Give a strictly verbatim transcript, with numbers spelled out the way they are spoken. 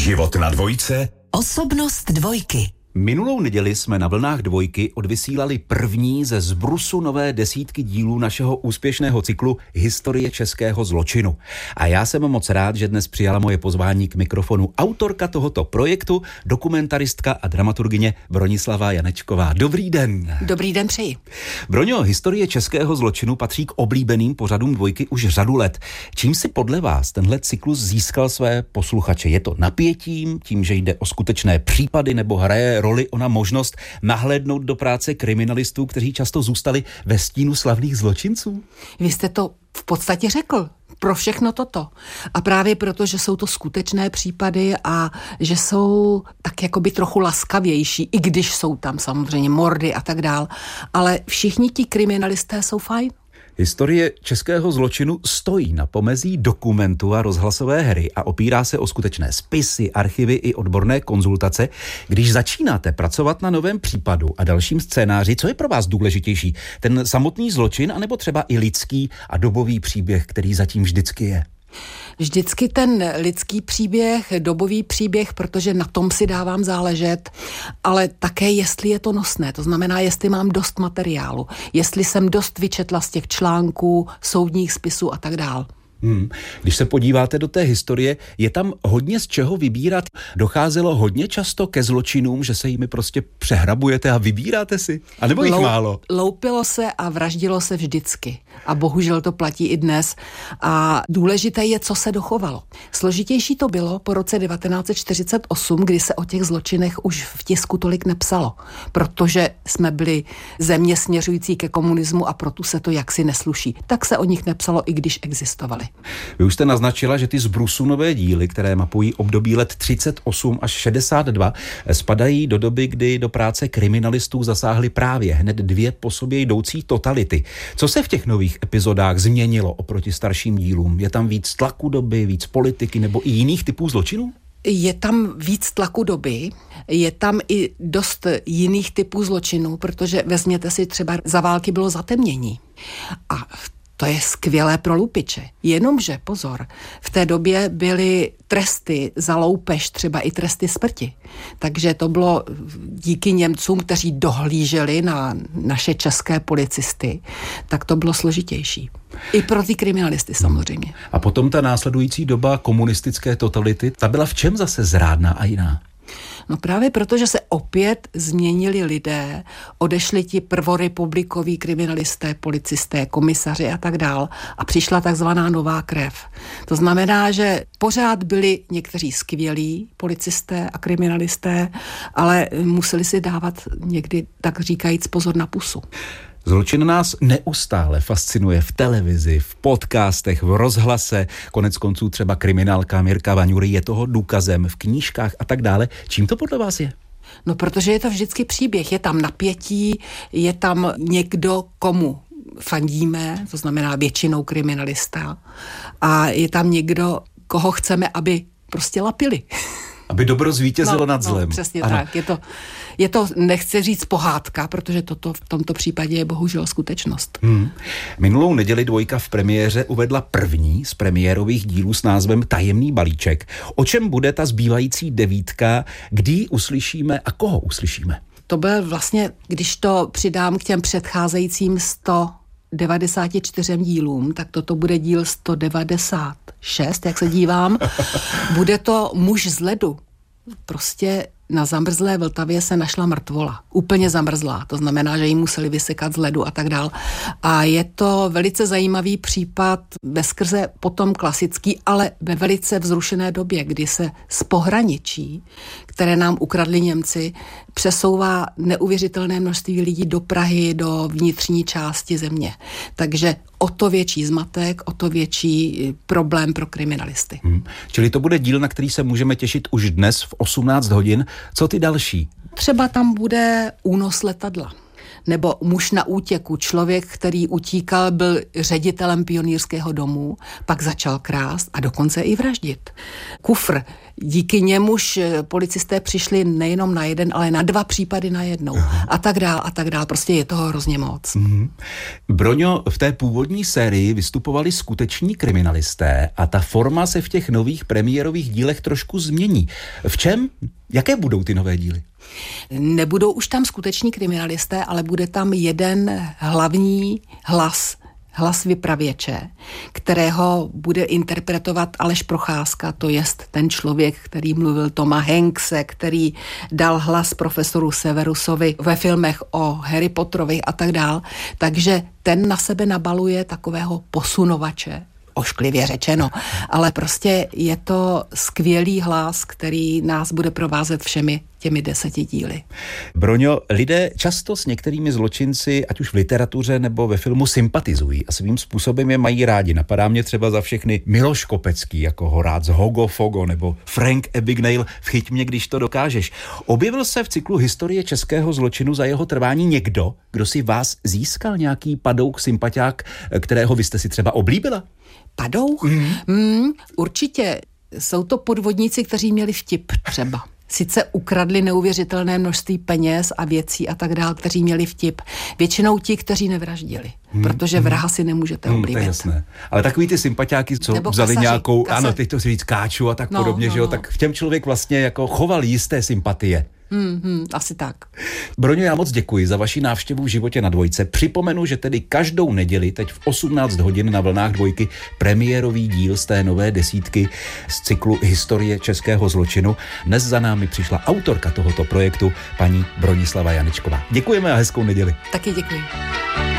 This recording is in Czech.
Život na dvojce. Osobnost dvojky. Minulou neděli jsme na vlnách dvojky odvysílali první ze zbrusu nové desítky dílů našeho úspěšného cyklu Historie českého zločinu. A já jsem moc rád, že dnes přijala moje pozvání k mikrofonu autorka tohoto projektu, dokumentaristka a dramaturgyně Bronislava Janečková. Dobrý den. Dobrý den přeji. Broňo, Historie českého zločinu patří k oblíbeným pořadům dvojky už řadu let. Čím si podle vás tenhle cyklus získal své posluchače? Je to napětím, tím, že jde o skutečné případy, nebo hraje roli ona možnost nahlédnout do práce kriminalistů, kteří často zůstali ve stínu slavných zločinců? Vy jste to v podstatě řekl. Pro všechno toto. A právě proto, že jsou to skutečné případy a že jsou tak jakoby trochu laskavější, i když jsou tam samozřejmě mordy a tak dál. Ale všichni ti kriminalisté jsou fajn. Historie českého zločinu stojí na pomezí dokumentu a rozhlasové hry a opírá se o skutečné spisy, archivy i odborné konzultace. Když začínáte pracovat na novém případu a dalším scénáři, co je pro vás důležitější? Ten samotný zločin, anebo třeba i lidský a dobový příběh, který zatím vždycky je? Vždycky ten lidský příběh, dobový příběh, protože na tom si dávám záležet, ale také jestli je to nosné, to znamená, jestli mám dost materiálu, jestli jsem dost vyčetla z těch článků, soudních spisů a tak dál. Hmm. Když se podíváte do té historie, je tam hodně z čeho vybírat. Docházelo hodně často ke zločinům, že se jimi prostě přehrabujete a vybíráte si? A nebo jich Lou, málo? Loupilo se a vraždilo se vždycky. A bohužel to platí i dnes. A důležité je, co se dochovalo. Složitější to bylo po roce devatenáct set čtyřicet osm, kdy se o těch zločinech už v tisku tolik nepsalo. Protože jsme byli země směřující ke komunismu a proto se to jaksi nesluší. Tak se o nich nepsalo, i když existovaly. Vy už jste naznačila, že ty zbrusunové díly, které mapují období let třicet osm až šedesát dva, spadají do doby, kdy do práce kriminalistů zasáhly právě hned dvě po sobě jdoucí totality. Co se v těch nových epizodách změnilo oproti starším dílům? Je tam víc tlaku doby, víc politiky nebo i jiných typů zločinů? Je tam víc tlaku doby, je tam i dost jiných typů zločinů, protože vezměte si třeba za války bylo zatemnění. A to je skvělé pro lupiče. Jenomže, pozor, v té době byly tresty za loupež, třeba i tresty smrti. Takže to bylo díky Němcům, kteří dohlíželi na naše české policisty, tak to bylo složitější. I pro ty kriminalisty samozřejmě. A potom ta následující doba komunistické totality, ta byla v čem zase zrádná a jiná? No právě proto, že se opět změnili lidé, odešli ti prvorepublikoví kriminalisté, policisté, komisaři a tak dál a přišla takzvaná nová krev. To znamená, že pořád byli někteří skvělí policisté a kriminalisté, ale museli si dávat někdy, tak říkajíc, pozor na pusu. Zločin nás neustále fascinuje v televizi, v podcastech, v rozhlase, konec konců třeba kriminálka Mirka Vaňury je toho důkazem, v knížkách a tak dále. Čím to podle vás je? No, protože je to vždycky příběh, je tam napětí, je tam někdo, komu fandíme, to znamená většinou kriminalista, a je tam někdo, koho chceme, aby prostě lapili. Aby dobro zvítězilo no, nad zlem. No, přesně ano. tak. Je to, je to, nechci říct pohádka, protože toto v tomto případě je bohužel skutečnost. Hmm. Minulou neděli dvojka v premiéře uvedla první z premiérových dílů s názvem Tajemný balíček. O čem bude ta zbývající devítka, kdy ji uslyšíme a koho uslyšíme? To byl vlastně, když to přidám k těm předcházejícím sto devadesáti čtyřem dílům, tak toto bude díl sto devadesát šest, jak se dívám. Bude to muž z ledu. Prostě na zamrzlé Vltavě se našla mrtvola. Úplně zamrzlá. To znamená, že ji museli vysekat z ledu a tak dál. A je to velice zajímavý případ, veskrze potom klasický, ale ve velice vzrušené době, kdy se z pohraničí, které nám ukradli Němci, přesouvá neuvěřitelné množství lidí do Prahy, do vnitřní části země. Takže o to větší zmatek, o to větší problém pro kriminalisty. Hmm. Čili to bude díl, na který se můžeme těšit už dnes v osmnáct hodin. Co ty další? Třeba tam bude únos letadla. nebo Muž na útěku, člověk, který utíkal, byl ředitelem pionýrského domu, pak začal krást a dokonce i vraždit. Kufr, díky němuž policisté přišli nejenom na jeden, ale na dva případy najednou. A tak dál, a tak dál. Prostě je toho hrozně moc. Mm-hmm. Broňo, v té původní sérii vystupovali skuteční kriminalisté a ta forma se v těch nových premiérových dílech trošku změní. V čem? Jaké budou ty nové díly? Nebudou už tam skuteční kriminalisté, ale bude tam jeden hlavní hlas, hlas vypravěče, kterého bude interpretovat Aleš Procházka, to jest ten člověk, který mluvil Toma Hankse, který dal hlas profesoru Severusovi ve filmech o Harry Potterovi a tak dál. Takže ten na sebe nabaluje takového posunovače. Ošklivě řečeno, ale prostě je to skvělý hlas, který nás bude provázet všemi těmi deseti díly. Broňo, lidé často s některými zločinci, ať už v literatuře nebo ve filmu, sympatizují a svým způsobem je mají rádi. Napadá mě třeba za všechny Miloš Kopecký, jako Horác Hogo Fogo, nebo Frank Abagnale v Chyť mě, když to dokážeš. Objevil se v cyklu Historie českého zločinu za jeho trvání někdo, kdo si vás získal nějaký padouk, sympatiák, kterého vy jste si třeba oblíbila? Padouch? Mm. Mm, určitě. Jsou to podvodníci, kteří měli vtip třeba. Sice ukradli neuvěřitelné množství peněz a věcí a tak dál, kteří měli vtip. Většinou ti, kteří nevraždili, hmm. protože vraha si nemůžete hmm, oblíbit. To je jasné. Ale takový ty sympatiáky, co nebo vzali kasaři, nějakou, kasaři. ano, teď to si říct káču a tak no, podobně, no, že jo, no. tak v těm člověk vlastně jako choval jisté sympatie. Hmm, hmm, asi tak. Broňo, já moc děkuji za vaši návštěvu v Životě na dvojce. Připomenu, že tedy každou neděli teď v osmnáct hodin na vlnách dvojky premiérový díl z té nové desítky z cyklu Historie českého zločinu. Dnes za námi přišla autorka tohoto projektu, paní Bronislava Janečková. Děkujeme a hezkou neděli. Taky děkuji.